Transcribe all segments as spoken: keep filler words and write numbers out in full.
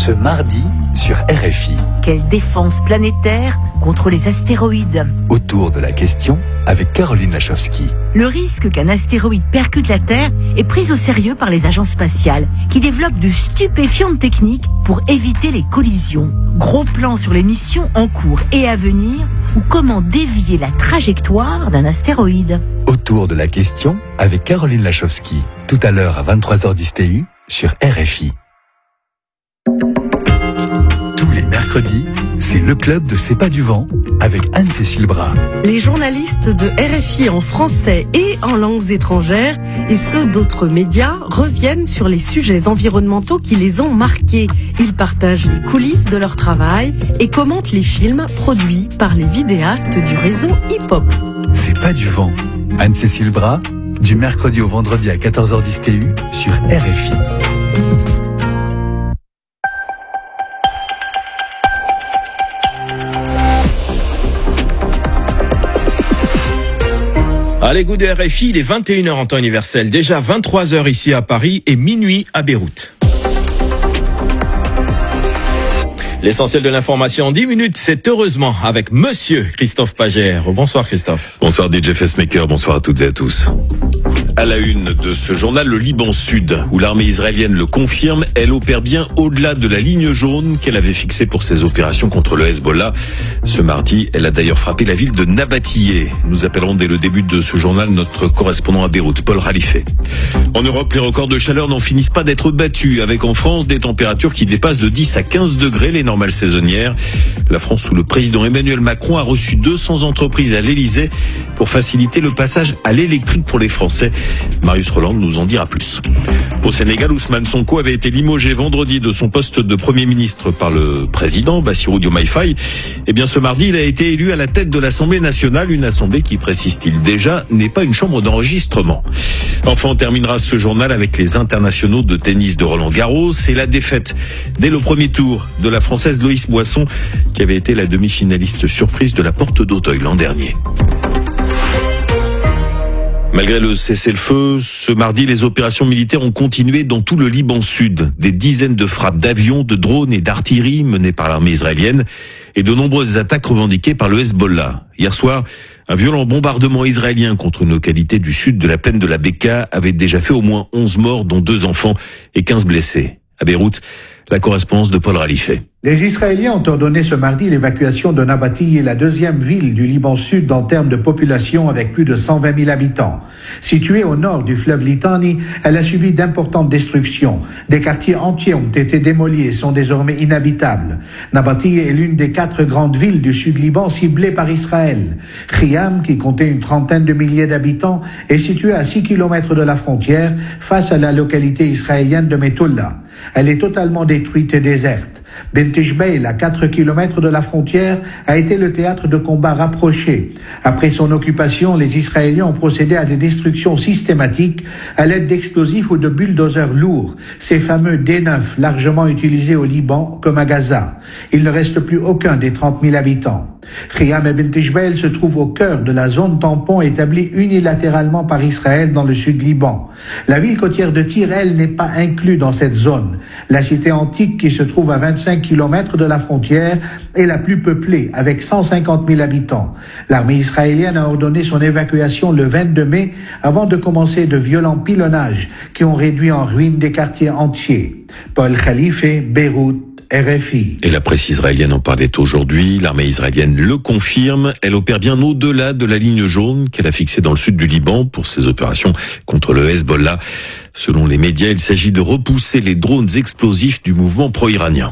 Ce mardi sur R F I. Quelle défense planétaire contre les astéroïdes? Autour de la question avec Caroline Lachowski. Le risque qu'un astéroïde percute la Terre est pris au sérieux par les agences spatiales qui développent de stupéfiantes techniques pour éviter les collisions. Gros plan sur les missions en cours et à venir ou comment dévier la trajectoire d'un astéroïde. Autour de la question avec Caroline Lachowski. Tout à l'heure à vingt-trois heures dix T U sur R F I. Tous les mercredis, c'est le club de C'est pas du vent avec Anne-Cécile Bras. Les journalistes de R F I en français et en langues étrangères et ceux d'autres médias reviennent sur les sujets environnementaux qui les ont marqués. Ils partagent les coulisses de leur travail et commentent les films produits par les vidéastes du réseau hip-hop. C'est pas du vent. Anne-Cécile Bras, du mercredi au vendredi à quatorze heures dix T U sur R F I. À l'écoute de R F I, il est vingt et une heures en temps universel, déjà vingt-trois heures ici à Paris et minuit à Beyrouth. L'essentiel de l'information en dix minutes, c'est heureusement avec Monsieur Christophe Pagère. Bonsoir Christophe. Bonsoir D J Fessmaker, bonsoir à toutes et à tous. À la une de ce journal, le Liban Sud, où l'armée israélienne le confirme, elle opère bien au-delà de la ligne jaune qu'elle avait fixée pour ses opérations contre le Hezbollah. Ce mardi, elle a d'ailleurs frappé la ville de Nabatiyeh. Nous appellerons dès le début de ce journal notre correspondant à Beyrouth, Paul Khalife. En Europe, les records de chaleur n'en finissent pas d'être battus, avec en France des températures qui dépassent de dix à quinze degrés les normales saisonnières. La France, où le président Emmanuel Macron a reçu deux cents entreprises à l'Elysée pour faciliter le passage à l'électrique pour les Français. Marius Roland nous en dira plus. Au Sénégal, Ousmane Sonko avait été limogé vendredi de son poste de Premier ministre par le président Bassirou Diomaye Faye. Eh bien, ce mardi, il a été élu à la tête de l'Assemblée nationale, une assemblée qui, précise-t-il déjà, n'est pas une chambre d'enregistrement. Enfin, on terminera ce journal avec les internationaux de tennis de Roland-Garros et la défaite dès le premier tour de la Française Loïs Boisson, qui avait été la demi-finaliste surprise de la Porte d'Auteuil l'an dernier. Malgré le cessez-le-feu, ce mardi, les opérations militaires ont continué dans tout le Liban Sud. Des dizaines de frappes d'avions, de drones et d'artillerie menées par l'armée israélienne et de nombreuses attaques revendiquées par le Hezbollah. Hier soir, un violent bombardement israélien contre une localité du sud de la plaine de la Beka avait déjà fait au moins onze morts, dont deux enfants et quinze blessés. À Beyrouth, la correspondance de Paul Khalife. Les Israéliens ont ordonné ce mardi l'évacuation de Nabatiyeh, la deuxième ville du Liban Sud en termes de population avec plus de cent vingt mille habitants. Située au nord du fleuve Litani, elle a subi d'importantes destructions. Des quartiers entiers ont été démolis et sont désormais inhabitables. Nabatiyeh est l'une des quatre grandes villes du sud Liban ciblées par Israël. Khiam, qui comptait une trentaine de milliers d'habitants, est située à six kilomètres de la frontière face à la localité israélienne de Metoulla. Elle est totalement détruite et déserte. Bent Jbeil, à quatre kilomètres de la frontière, a été le théâtre de combats rapprochés. Après son occupation, les Israéliens ont procédé à des destructions systématiques à l'aide d'explosifs ou de bulldozers lourds, ces fameux D neuf largement utilisés au Liban comme à Gaza. Il ne reste plus aucun des trente mille habitants. Khiam et Bent Jbeil se trouvent au cœur de la zone tampon établie unilatéralement par Israël dans le sud Liban. La ville côtière de Tyr, elle, n'est pas inclue dans cette zone. La cité antique, qui se trouve à vingt-cinq kilomètres de la frontière, est la plus peuplée, avec cent cinquante mille habitants. L'armée israélienne a ordonné son évacuation le vingt-deux mai, avant de commencer de violents pilonnages qui ont réduit en ruine des quartiers entiers. Paul Khalife, Beyrouth, R F I. Et la presse israélienne en parlait aujourd'hui. L'armée israélienne le confirme. Elle opère bien au-delà de la ligne jaune qu'elle a fixée dans le sud du Liban pour ses opérations contre le Hezbollah. Selon les médias, il s'agit de repousser les drones explosifs du mouvement pro-iranien.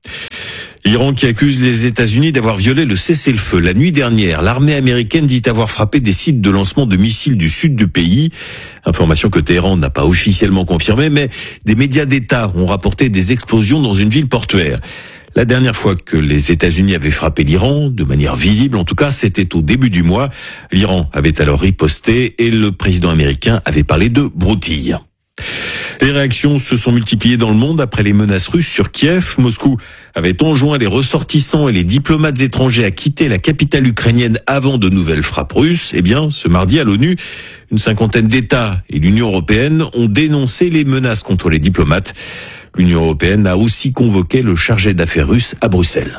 L'Iran qui accuse les États-Unis d'avoir violé le cessez-le-feu. La nuit dernière, l'armée américaine dit avoir frappé des sites de lancement de missiles du sud du pays. Information que Téhéran n'a pas officiellement confirmée, mais des médias d'État ont rapporté des explosions dans une ville portuaire. La dernière fois que les États-Unis avaient frappé l'Iran, de manière visible en tout cas, c'était au début du mois. L'Iran avait alors riposté et le président américain avait parlé de broutille. Les réactions se sont multipliées dans le monde après les menaces russes sur Kiev. Moscou avait enjoint les ressortissants et les diplomates étrangers à quitter la capitale ukrainienne avant de nouvelles frappes russes. Eh bien, ce mardi à l'ONU, une cinquantaine d'États et l'Union européenne ont dénoncé les menaces contre les diplomates. L'Union européenne a aussi convoqué le chargé d'affaires russe à Bruxelles.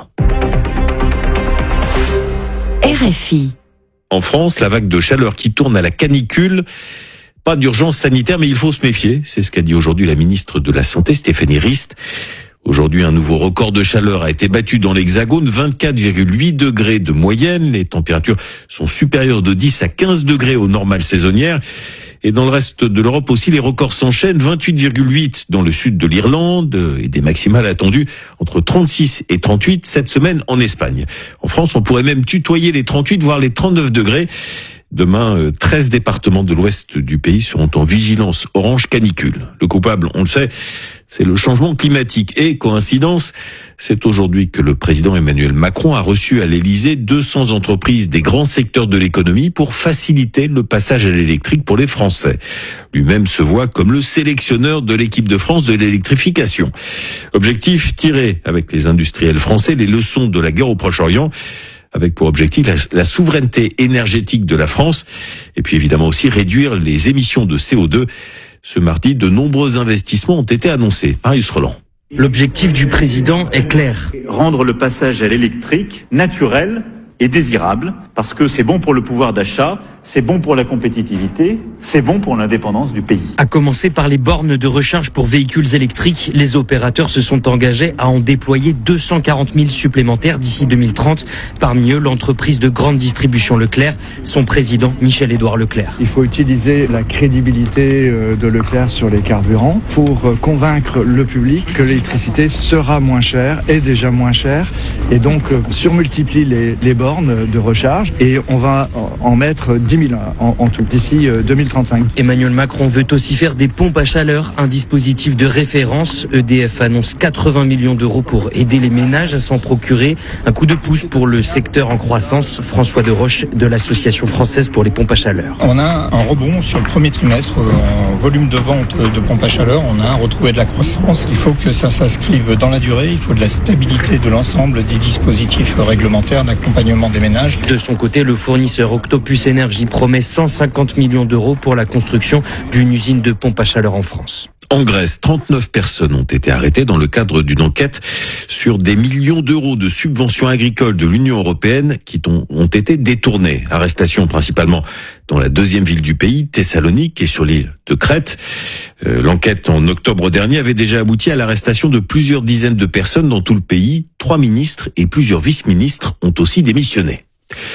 R F I. En France, la vague de chaleur qui tourne à la canicule. Pas d'urgence sanitaire, mais il faut se méfier. C'est ce qu'a dit aujourd'hui la ministre de la Santé, Stéphanie Rist. Aujourd'hui, un nouveau record de chaleur a été battu dans l'Hexagone, vingt-quatre virgule huit degrés de moyenne. Les températures sont supérieures de dix à quinze degrés aux normales saisonnières. Et dans le reste de l'Europe aussi, les records s'enchaînent. vingt-huit virgule huit dans le sud de l'Irlande et des maximales attendues entre trente-six et trente-huit cette semaine en Espagne. En France, on pourrait même tutoyer les trente-huit, voire les trente-neuf degrés. Demain, treize départements de l'ouest du pays seront en vigilance orange canicule. Le coupable, on le sait, c'est le changement climatique. Et coïncidence, c'est aujourd'hui que le président Emmanuel Macron a reçu à l'Élysée deux cents entreprises des grands secteurs de l'économie pour faciliter le passage à l'électrique pour les Français. Lui-même se voit comme le sélectionneur de l'équipe de France de l'électrification. Objectif, tirer avec les industriels français les leçons de la guerre au Proche-Orient, avec pour objectif la, la souveraineté énergétique de la France, et puis évidemment aussi réduire les émissions de C O deux. Ce mardi, de nombreux investissements ont été annoncés. Marius Roland. L'objectif du président est clair. Rendre le passage à l'électrique naturel et désirable, parce que c'est bon pour le pouvoir d'achat, c'est bon pour la compétitivité, c'est bon pour l'indépendance du pays. À commencer par les bornes de recharge pour véhicules électriques, les opérateurs se sont engagés à en déployer deux cent quarante mille supplémentaires d'ici deux mille trente. Parmi eux, l'entreprise de grande distribution Leclerc, son président Michel-Édouard Leclerc. Il faut utiliser la crédibilité de Leclerc sur les carburants pour convaincre le public que l'électricité sera moins chère, est déjà moins chère, et donc surmultiplie les, les bornes de recharge, et on va en mettre dix mille en, en tout d'ici deux mille trente-cinq. Emmanuel Macron veut aussi faire des pompes à chaleur, un dispositif de référence. E D F annonce quatre-vingts millions d'euros pour aider les ménages à s'en procurer. Un coup de pouce pour le secteur en croissance. François Deroche de l'Association française pour les pompes à chaleur. On a un rebond sur le premier trimestre en volume de vente de pompes à chaleur. On a retrouvé de la croissance. Il faut que ça s'inscrive dans la durée. Il faut de la stabilité de l'ensemble des dispositifs réglementaires d'accompagnement des ménages. De son côté, le fournisseur Octopus Énergie promet cent cinquante millions d'euros pour la construction d'une usine de pompes à chaleur en France. En Grèce, trente-neuf personnes ont été arrêtées dans le cadre d'une enquête sur des millions d'euros de subventions agricoles de l'Union européenne qui ont, ont été détournées. Arrestations principalement dans la deuxième ville du pays, Thessalonique, et sur l'île de Crète. Euh, l'enquête en octobre dernier avait déjà abouti à l'arrestation de plusieurs dizaines de personnes dans tout le pays. Trois ministres et plusieurs vice-ministres ont aussi démissionné.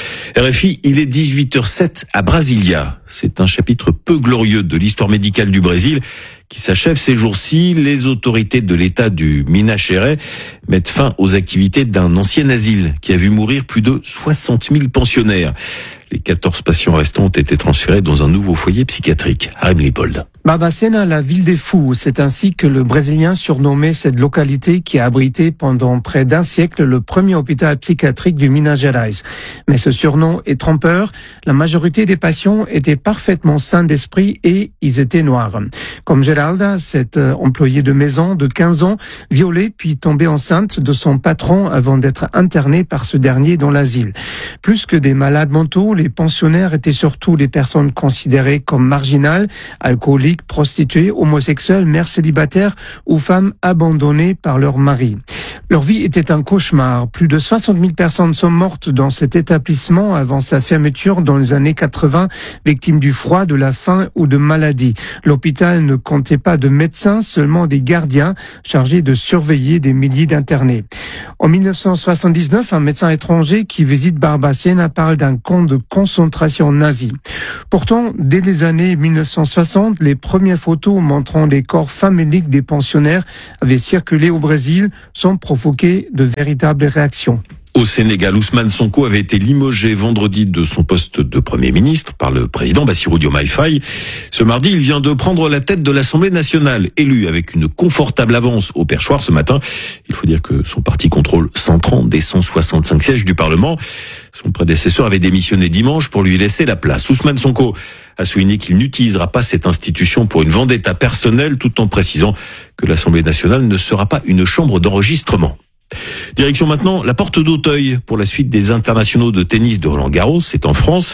R F I, il est dix-huit heures sept à Brasilia. C'est un chapitre peu glorieux de l'histoire médicale du Brésil qui s'achève ces jours-ci. Les autorités de l'État du Minas Gerais mettent fin aux activités d'un ancien asile qui a vu mourir plus de soixante mille pensionnaires. Les quatorze patients restants ont été transférés dans un nouveau foyer psychiatrique. Harem Lipold. Barbacena, la ville des fous, c'est ainsi que le Brésilien surnommait cette localité qui a abrité pendant près d'un siècle le premier hôpital psychiatrique du Minas Gerais. Mais ce surnom est trompeur. La majorité des patients étaient parfaitement sains d'esprit et ils étaient noirs. Comme Geralda, cette employée de maison de quinze ans, violée puis tombée enceinte de son patron avant d'être internée par ce dernier dans l'asile. Plus que des malades mentaux, les pensionnaires étaient surtout des personnes considérées comme marginales, alcooliques, prostituées, homosexuelles, mères célibataires ou femmes abandonnées par leur mari. Leur vie était un cauchemar. Plus de soixante mille personnes sont mortes dans cet établissement avant sa fermeture dans les années quatre-vingts, victimes du froid, de la faim ou de maladies. L'hôpital ne comptait pas de médecins, seulement des gardiens chargés de surveiller des milliers d'internés. En mille neuf cent soixante-dix-neuf, un médecin étranger qui visite Barbacena parle d'un camp de concentration nazi. Pourtant, dès les années mille neuf cent soixante, les premières photos montrant les corps faméliques des pensionnaires avaient circulé au Brésil sans provoquer de véritables réactions. Au Sénégal, Ousmane Sonko avait été limogé vendredi de son poste de Premier ministre par le président Bassirou Diomaye Faye. Ce mardi, il vient de prendre la tête de l'Assemblée nationale, élu avec une confortable avance au perchoir ce matin. Il faut dire que son parti contrôle cent trente des cent soixante-cinq sièges du Parlement. Son prédécesseur avait démissionné dimanche pour lui laisser la place. Ousmane Sonko a souligné qu'il n'utilisera pas cette institution pour une vendetta personnelle, tout en précisant que l'Assemblée nationale ne sera pas une chambre d'enregistrement. Direction maintenant la porte d'Auteuil pour la suite des internationaux de tennis de Roland-Garros, c'est en France.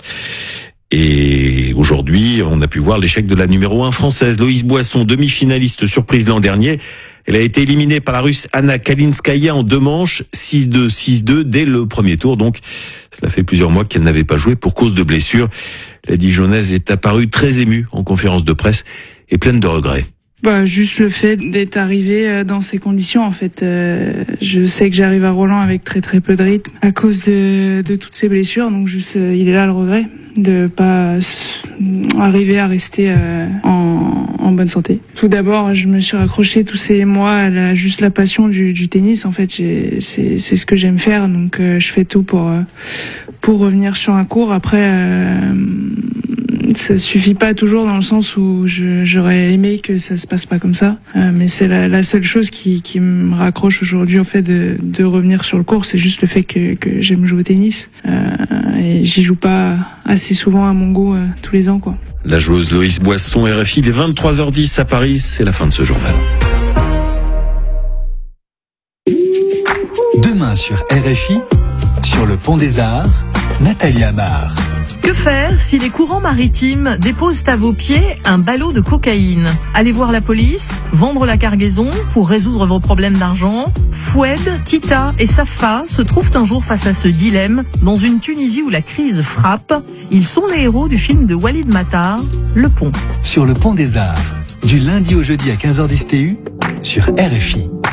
Et aujourd'hui, on a pu voir l'échec de la numéro un française, Loïse Boisson, demi-finaliste surprise l'an dernier. Elle a été éliminée par la Russe Anna Kalinskaya en deux manches, six deux, six deux, dès le premier tour. Donc, cela fait plusieurs mois qu'elle n'avait pas joué pour cause de blessure. La Dijonnaise est apparue très émue en conférence de presse et pleine de regrets. Bah, juste le fait d'être arrivé dans ces conditions, en fait. Euh, je sais que j'arrive à Roland avec très très peu de rythme à cause de, de toutes ces blessures. Donc juste, euh, il est là le regret de pas arriver à rester euh, en, en bonne santé. Tout d'abord, je me suis raccroché tous ces mois à la, juste la passion du, du tennis. En fait, j'ai, c'est, c'est ce que j'aime faire. Donc euh, je fais tout pour, euh, pour revenir sur un court. Après... Euh, ça suffit pas toujours dans le sens où je, j'aurais aimé que ça se passe pas comme ça, euh, mais c'est la, la seule chose qui, qui me raccroche aujourd'hui au fait de, de revenir sur le court, c'est juste le fait que, que j'aime jouer au tennis euh, et j'y joue pas assez souvent à mon goût euh, tous les ans, quoi. La joueuse Loïs Boisson, R F I, il est vingt-trois heures dix à Paris, c'est la fin de ce journal. Demain sur R F I, sur le Pont des Arts, Nathalie Amar. Que faire si les courants maritimes déposent à vos pieds un ballot de cocaïne? Allez voir la police, vendre la cargaison pour résoudre vos problèmes d'argent? Foued, Tita et Safa se trouvent un jour face à ce dilemme dans une Tunisie où la crise frappe. Ils sont les héros du film de Walid Matar, Le Pont. Sur le Pont des Arts, du lundi au jeudi à quinze heures dix T U, sur R F I.